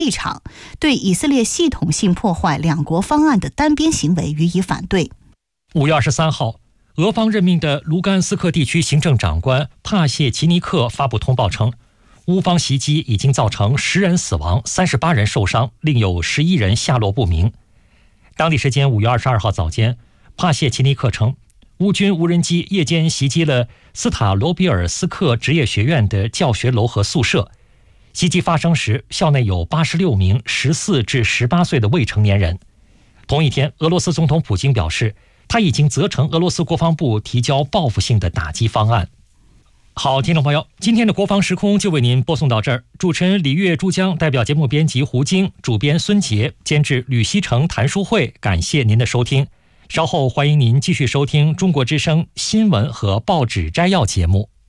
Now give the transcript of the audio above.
立场，对以色列系统性破坏两国方案的单边行为予以反对。 5月23号，俄方任命的卢甘斯克地区行政长官帕谢奇尼克发布通报称，乌方袭击已经造成10人死亡，38人受伤，另有11人下落不明。当地时间5月22号早间，帕谢奇尼克称，乌军无人机夜间袭击了斯塔罗比尔斯克职业学院的教学楼和宿舍。袭击发生时，校内有86名14至18岁的未成年人。同一天，俄罗斯总统普京表示，他已经责成俄罗斯国防部提交报复性的打击方案。好，听众朋友，今天的国防时空就为您播送到这儿。主持人李月、珠江，代表节目编辑胡晶，主编孙杰，监制吕锡成、谭书慧，感谢您的收听。稍后欢迎您继续收听中国之声新闻和报纸摘要节目。